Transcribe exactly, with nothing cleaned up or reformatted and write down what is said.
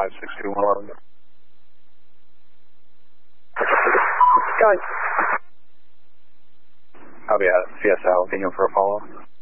five six two one eleven. Going. I'll be at C S L. Can you for a follow-up?